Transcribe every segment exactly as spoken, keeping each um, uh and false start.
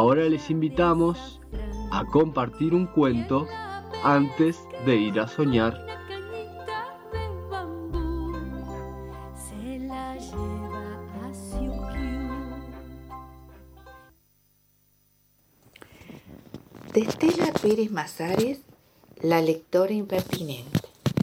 Ahora les invitamos a compartir un cuento antes de ir a soñar. De Estela Pérez Mazares, la lectora impertinente.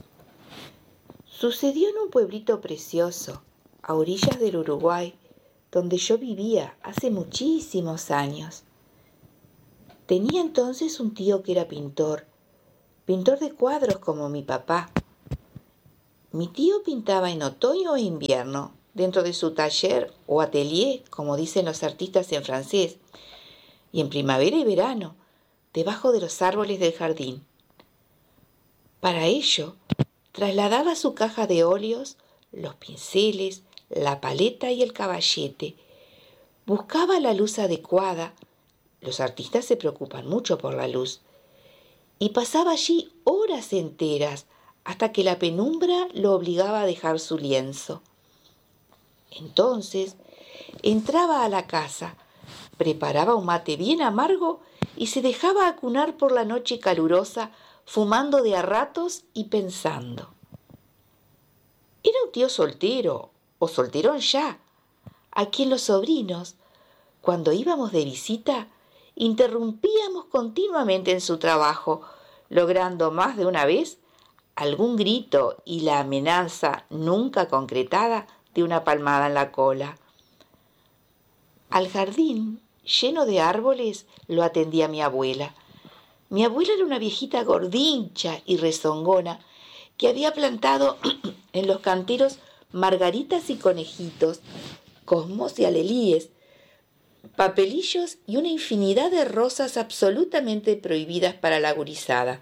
Sucedió en un pueblito precioso, a orillas del Uruguay, donde yo vivía hace muchísimos años. Tenía entonces un tío que era pintor, pintor de cuadros como mi papá. Mi tío pintaba en otoño e invierno, dentro de su taller o atelier, como dicen los artistas en francés, y en primavera y verano, debajo de los árboles del jardín. Para ello, trasladaba su caja de óleos, los pinceles, la paleta y el caballete. Buscaba la luz adecuada. Los artistas se preocupan mucho por la luz. Y pasaba allí horas enteras hasta que la penumbra lo obligaba a dejar su lienzo. Entonces, entraba a la casa, preparaba un mate bien amargo y se dejaba acunar por la noche calurosa, fumando de a ratos y pensando. Era un tío soltero, o solterón ya, a quien los sobrinos, cuando íbamos de visita, interrumpíamos continuamente en su trabajo, logrando más de una vez algún grito y la amenaza nunca concretada de una palmada en la cola. Al jardín, lleno de árboles, lo atendía mi abuela. Mi abuela era una viejita gordincha y rezongona que había plantado en los canteros margaritas y conejitos, cosmos y alelíes, papelillos y una infinidad de rosas absolutamente prohibidas para la gurizada.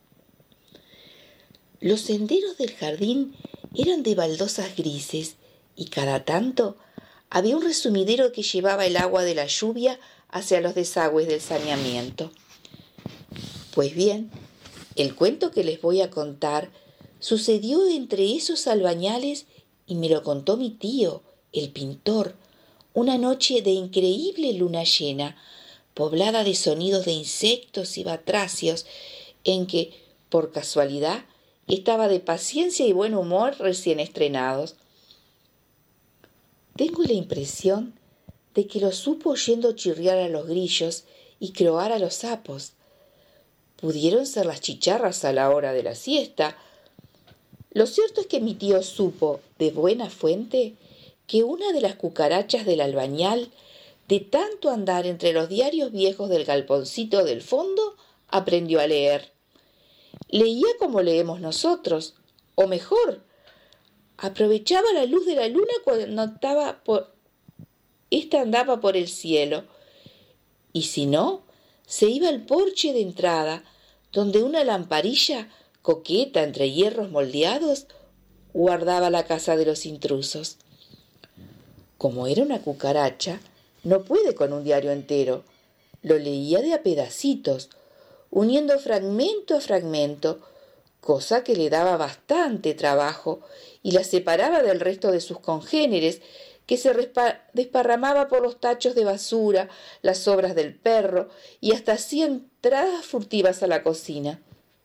Los senderos del jardín eran de baldosas grises y cada tanto había un resumidero que llevaba el agua de la lluvia hacia los desagües del saneamiento. Pues bien, el cuento que les voy a contar sucedió entre esos albañales y me lo contó mi tío, el pintor, una noche de increíble luna llena, poblada de sonidos de insectos y batracios, en que, por casualidad, estaba de paciencia y buen humor recién estrenados. Tengo la impresión de que lo supo oyendo chirriar a los grillos y croar a los sapos. Pudieron ser las chicharras a la hora de la siesta. Lo cierto es que mi tío supo, de buena fuente, que una de las cucarachas del albañal, de tanto andar entre los diarios viejos del galponcito del fondo, aprendió a leer. Leía como leemos nosotros, o mejor, aprovechaba la luz de la luna cuando estaba por... esta andaba por el cielo, y si no, se iba al porche de entrada, donde una lamparilla, coqueta entre hierros moldeados, guardaba la casa de los intrusos. Como era una cucaracha, no puede con un diario entero. Lo leía de a pedacitos, uniendo fragmento a fragmento, cosa que le daba bastante trabajo y la separaba del resto de sus congéneres, que se desparramaba por los tachos de basura, las sobras del perro y hasta hacía entradas furtivas a la cocina.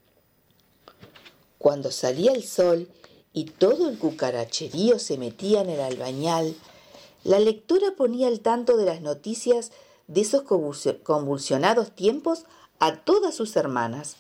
Cuando salía el sol y todo el cucaracherío se metía en el albañal, la lectora ponía al tanto de las noticias de esos convulsionados tiempos a todas sus hermanas.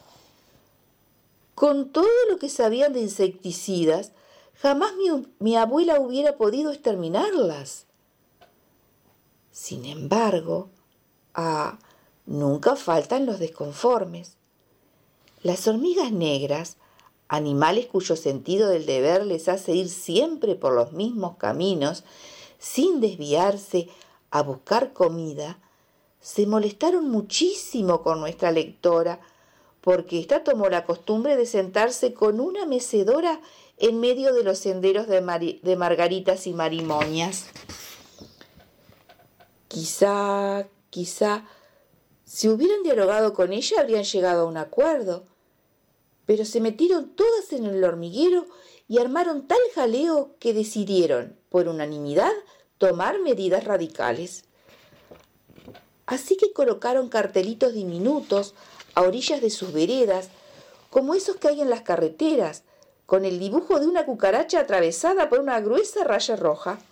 Con todo lo que sabían de insecticidas, jamás mi, mi abuela hubiera podido exterminarlas. Sin embargo, ah, nunca faltan los desconformes. Las hormigas negras, animales cuyo sentido del deber les hace ir siempre por los mismos caminos, sin desviarse a buscar comida, se molestaron muchísimo con nuestra lectora, porque ésta tomó la costumbre de sentarse con una mecedora en medio de los senderos de, mari- de margaritas y marimonias. Quizá, quizá, si hubieran dialogado con ella habrían llegado a un acuerdo, pero se metieron todas en el hormiguero y armaron tal jaleo que decidieron, por unanimidad, tomar medidas radicales. Así que colocaron cartelitos diminutos a orillas de sus veredas, como esos que hay en las carreteras, con el dibujo de una cucaracha atravesada por una gruesa raya roja.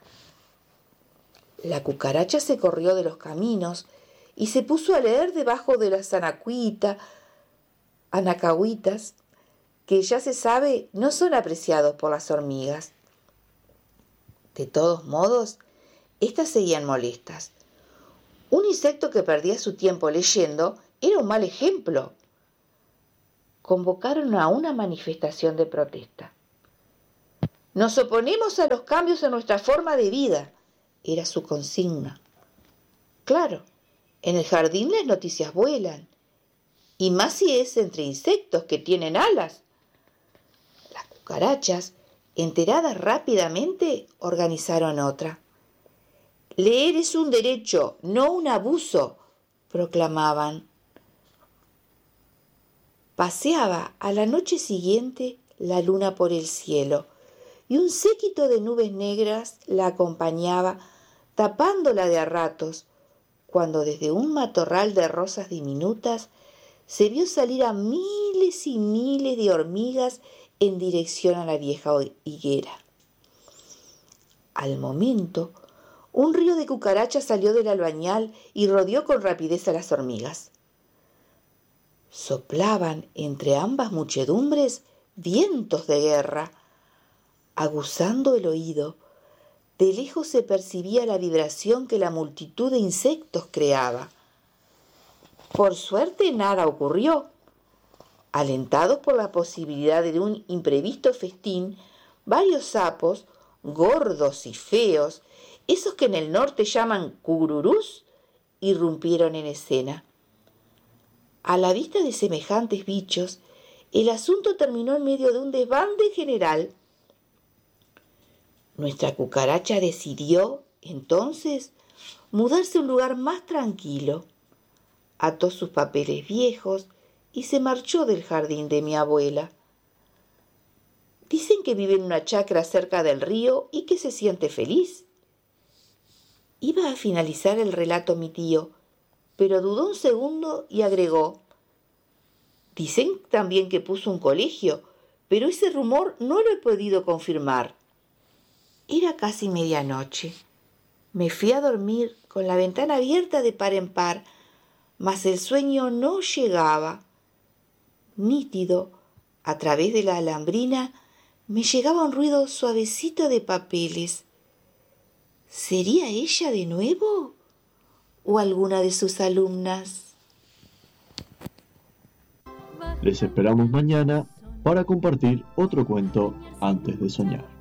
La cucaracha se corrió de los caminos y se puso a leer debajo de las anacuitas, anacahuitas, que ya se sabe no son apreciados por las hormigas. De todos modos, éstas seguían molestas. Un insecto que perdía su tiempo leyendo era un mal ejemplo. Convocaron a una manifestación de protesta. Nos oponemos a los cambios en nuestra forma de vida, era su consigna. Claro, en el jardín las noticias vuelan, y más si es entre insectos que tienen alas. Las cucarachas, enteradas rápidamente, organizaron otra. Leer es un derecho, no un abuso, proclamaban. Paseaba a la noche siguiente la luna por el cielo, y un séquito de nubes negras la acompañaba, tapándola de a ratos, cuando desde un matorral de rosas diminutas se vio salir a miles y miles de hormigas en dirección a la vieja higuera. Al momento, un río de cucarachas salió del albañal y rodeó con rapidez a las hormigas. Soplaban entre ambas muchedumbres vientos de guerra, aguzando el oído. De lejos se percibía la vibración que la multitud de insectos creaba. Por suerte nada ocurrió. Alentados por la posibilidad de un imprevisto festín, varios sapos, gordos y feos, esos que en el norte llaman cururús, irrumpieron en escena. A la vista de semejantes bichos, el asunto terminó en medio de un desbande general. Nuestra cucaracha decidió, entonces, mudarse a un lugar más tranquilo. Ató sus papeles viejos y se marchó del jardín de mi abuela. Dicen que vive en una chacra cerca del río y que se siente feliz. Iba a finalizar el relato mi tío, pero dudó un segundo y agregó: dicen también que puso un colegio, pero ese rumor no lo he podido confirmar. Era casi medianoche. Me fui a dormir con la ventana abierta de par en par, mas el sueño no llegaba. Nítido, a través de la alambrina, me llegaba un ruido suavecito de papeles. ¿Sería ella de nuevo? ¿O alguna de sus alumnas? Les esperamos mañana para compartir otro cuento antes de soñar.